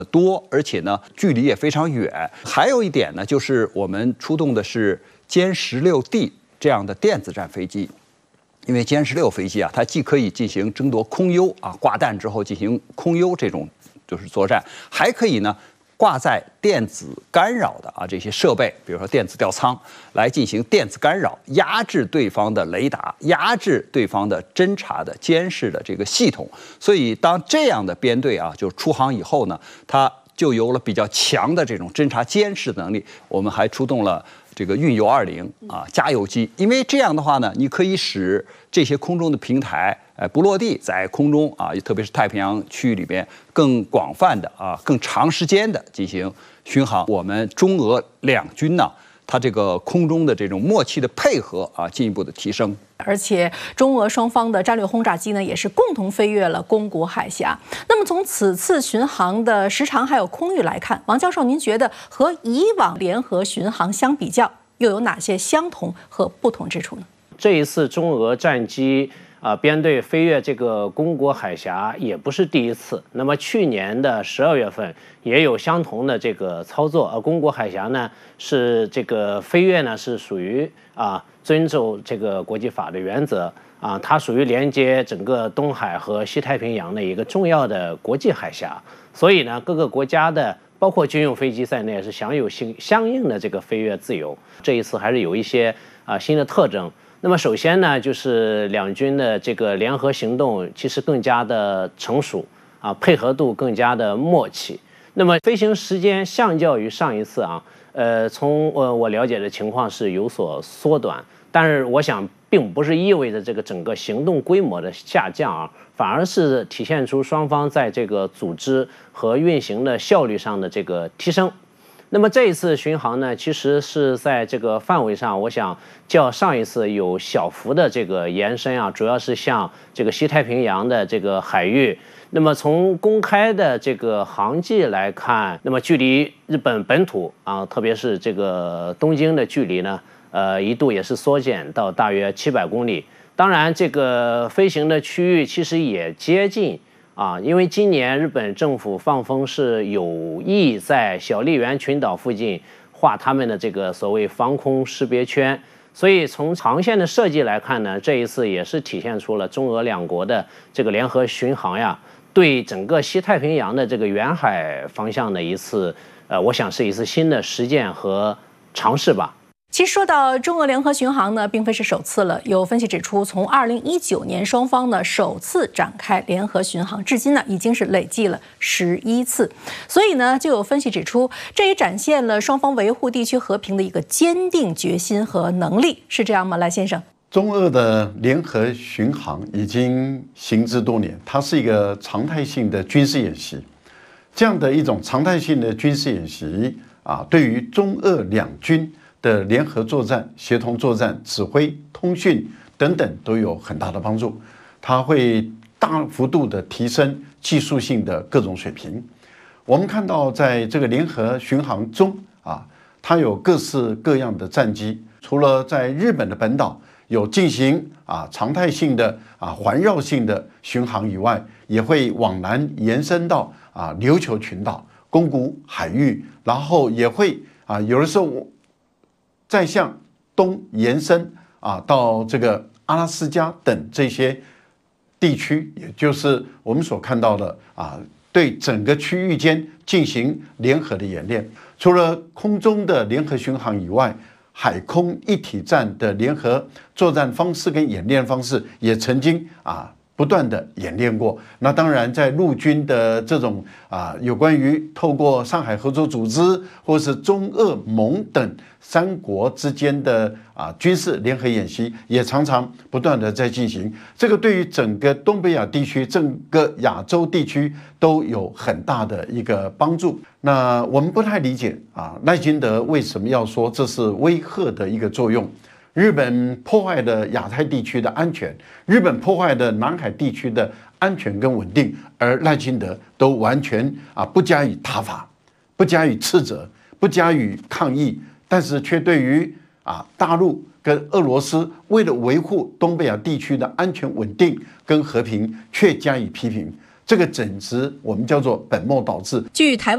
多，而且呢距离也非常远。还有一点呢，就是我们出动的是歼16D 这样的电子战飞机。因为歼16飞机啊，它既可以进行争夺空优啊，挂弹之后进行空优这种就是作战，还可以呢挂载电子干扰的啊这些设备，比如说电子吊舱，来进行电子干扰，压制对方的雷达，压制对方的侦察的监视的这个系统。所以当这样的编队啊就出航以后呢，它就有了比较强的这种侦察监视能力。我们还出动了这个运油20啊加油机，因为这样的话呢，你可以使这些空中的平台不落地，在空中啊，特别是太平洋区域里边更广泛的啊、更长时间的进行巡航。我们中俄两军呢，它这个空中的这种默契的配合啊，进一步的提升。 而且中俄双方的战略轰炸机呢，也是共同飞越了宫古海峡。那么从此次巡航的时长还有空域来看，王教授，您觉得和以往联合巡航相比较，又有哪些相同和不同之处呢？ 这一次中俄战机编队飞越这个宫古海峡也不是第一次。那么去年的12月份也有相同的这个操作。宫古海峡呢是这个飞越呢是属于遵守这个国际法的原则啊，它属于连接整个东海和西太平洋的一个重要的国际海峡。所以呢，各个国家的包括军用飞机在内是享有相应的这个飞越自由。这一次还是有一些新的特征。那么首先呢，就是两军的这个联合行动其实更加的成熟配合度更加的默契。那么飞行时间相较于上一次从我了解的情况是有所缩短，但是我想并不是意味着这个整个行动规模的下降反而是体现出双方在这个组织和运行的效率上的这个提升。那么这一次巡航呢，其实是在这个范围上，我想较上一次有小幅的这个延伸主要是向这个西太平洋的这个海域。那么从公开的这个航迹来看，那么距离日本本土特别是这个东京的距离呢，一度也是缩减到大约700公里。当然，这个飞行的区域其实也接近。因为今年日本政府放风是有意在小笠原群岛附近画他们的这个所谓防空识别圈，所以从航线的设计来看呢，这一次也是体现出了中俄两国的这个联合巡航对整个西太平洋的这个远海方向的一次我想是一次新的实践和尝试吧。 其实说到中俄联合巡航呢，并非是首次了。有分析指出，从2019年双方呢首次展开联合巡航，至今呢已经是累计了11次。所以呢，就有分析指出，这也展现了双方维护地区和平的一个坚定决心和能力，是这样吗，赖先生？ 中俄的联合巡航已经行之多年，它是一个常态性的军事演习。这样的一种常态性的军事演习对于中俄两军的联合作战、协同作战、指挥、通讯等等都有很大的帮助，它会大幅度的提升技术性的各种水平。我们看到，在这个联合巡航中它有各式各样的战机，除了在日本的本岛有进行常态性的环绕性的巡航以外，也会往南延伸到琉球群岛、宫古海域，然后也会有的时候再向东延伸到这个阿拉斯加等这些地区，也就是我们所看到的对整个区域间进行联合的演练。除了空中的联合巡航以外，海空一体战的联合作战方式跟演练方式也曾经不断的演练过。那当然，在陆军的这种有关于透过上海合作组织或是中俄蒙等三国之间的军事联合演习，也常常不断的在进行。这个对于整个东北亚地区、整个亚洲地区都有很大的一个帮助。那我们不太理解赖清德为什么要说这是威吓的一个作用。日本破坏了亚太地区的安全，日本破坏了南海地区的安全跟稳定，而赖清德都完全不加以挞伐，不加以斥责，不加以抗议，但是却对于大陆跟俄罗斯为了维护东北亚地区的安全稳定跟和平，却加以批评。这个简直我们叫做本末倒置。 据台湾